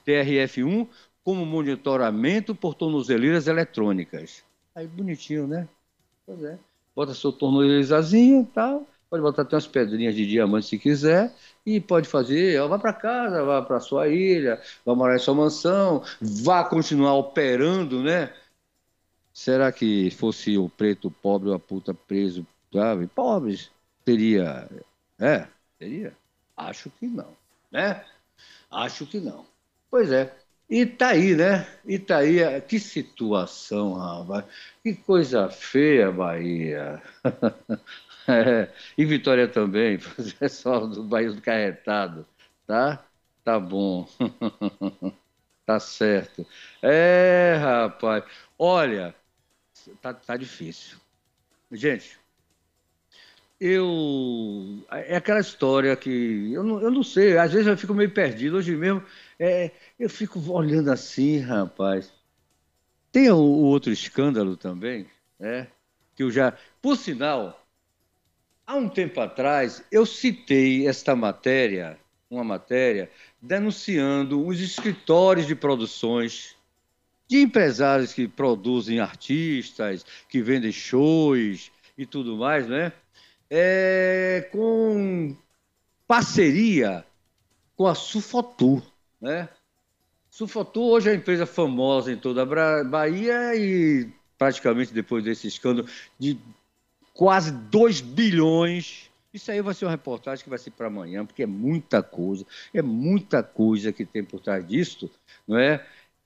TRF1 como monitoramento por tornozeleiras eletrônicas. Aí, bonitinho, né? Pois é. Bota seu tornozeleirazinho e tal, pode botar até umas pedrinhas de diamante se quiser, e pode fazer, ó, vá para casa, vá para sua ilha, vá morar em sua mansão, vá continuar operando, né? Será que fosse o preto pobre ou a puta preso, sabe? Pobres, teria. É, teria? Acho que não, né? Acho que não. Pois é. E tá aí, né? E tá aí, que situação, rapaz. Que coisa feia, Bahia. É, e Vitória também, pessoal do Bahia do Carretado, tá? Tá bom, tá certo. É, rapaz, olha, tá difícil. Gente, é aquela história que eu não sei, às vezes eu fico meio perdido. Hoje mesmo, eu fico olhando assim, rapaz. Tem o outro escândalo também, né? Que eu já, por sinal, há um tempo atrás, eu citei esta matéria, uma matéria, denunciando os escritórios de produções de empresários que produzem artistas, que vendem shows e tudo mais, né? Com parceria com a Sufotur, né? Sufotur hoje é uma empresa famosa em toda a Bahia e praticamente depois desse escândalo de quase 2 bilhões. Isso aí vai ser uma reportagem que vai ser para amanhã, porque é muita coisa que tem por trás disso, não é?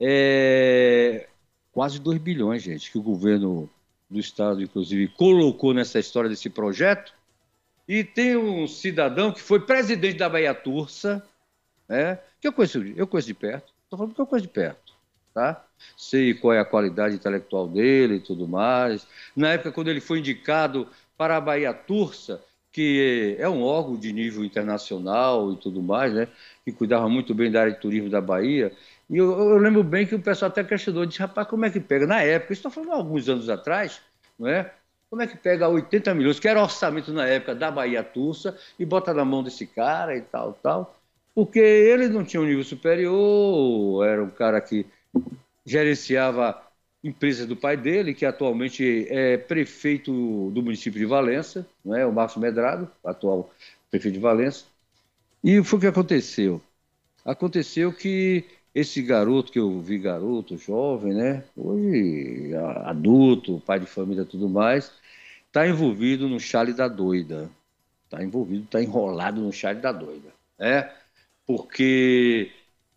Quase 2 bilhões, gente, que o governo do estado, inclusive, colocou nessa história desse projeto. E tem um cidadão que foi presidente da Bahia Tursa, né? Que eu conheço de perto, estou falando que eu conheço de perto, tá? Sei qual é a qualidade intelectual dele e tudo mais. Na época, quando ele foi indicado para a Bahia Tursa, que é um órgão de nível internacional e tudo mais, né? Que cuidava muito bem da área de turismo da Bahia. E eu lembro bem que o pessoal até questionou, disse, rapaz, como é que pega? Na época, isso estou falando há alguns anos atrás, não é? Como é que pega 80 milhões, que era orçamento na época da Bahia Tursa, e bota na mão desse cara e tal, tal? Porque ele não tinha um nível superior, era um cara que gerenciava empresas do pai dele, que atualmente é prefeito do município de Valença, não é? O Márcio Medrado, atual prefeito de Valença. E foi o que aconteceu. Aconteceu que esse garoto, que eu vi garoto, jovem, né? Hoje adulto, pai de família e tudo mais, está envolvido no chale da doida. Está envolvido, está enrolado no chale da doida. Né? Porque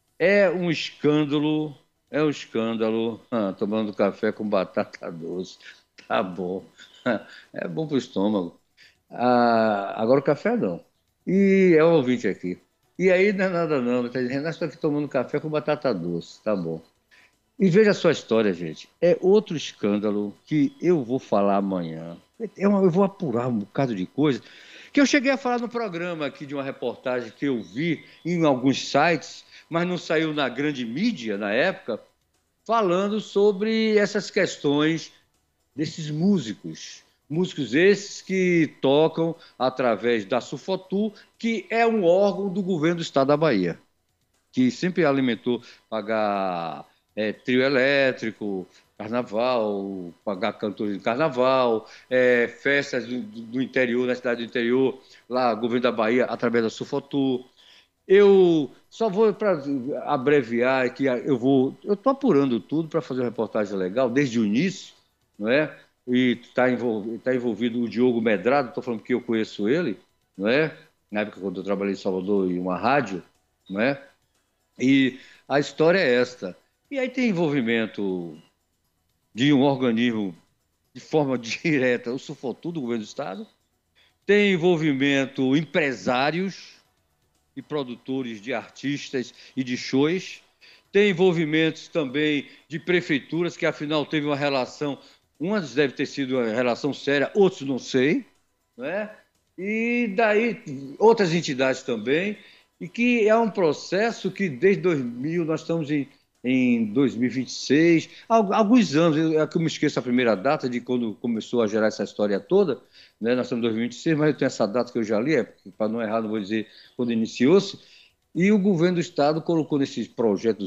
é um escândalo, tomando café com batata doce, tá bom, é bom para o estômago. Agora o café não. E é um ouvinte aqui. E aí não é nada não, está dizendo, nós estamos aqui tomando café com batata doce, tá bom. E veja a sua história, gente. É outro escândalo que eu vou falar amanhã. Eu vou apurar um bocado de coisa que eu cheguei a falar no programa aqui de uma reportagem que eu vi em alguns sites, mas não saiu na grande mídia na época, falando sobre essas questões desses músicos. Músicos esses que tocam através da Sufotu, que é um órgão do governo do estado da Bahia, que sempre alimentou pagar trio elétrico, carnaval, pagar cantores de carnaval, festas do interior, na cidade do interior, lá, governo da Bahia, através da Sufotur. Eu só vou para abreviar que eu estou apurando tudo para fazer uma reportagem legal desde o início, não é? E tá envolvido o Diogo Medrado, estou falando porque eu conheço ele, não é? Na época quando eu trabalhei em Salvador em uma rádio, não é? E a história é esta. E aí tem envolvimento de um organismo de forma direta, o Sufotur do governo do estado, tem envolvimento empresários e produtores de artistas e de shows. Tem envolvimentos também de prefeituras, que afinal teve uma relação, umas deve ter sido uma relação séria, outros não sei, né? E daí outras entidades também, e que é um processo que desde 2000, nós estamos em 2026, alguns anos, é que eu me esqueço a primeira data de quando começou a gerar essa história toda, né? Nós estamos em 2026, mas eu tenho essa data que eu já li, para não errar, não vou dizer quando iniciou-se, e o governo do estado colocou nesse projeto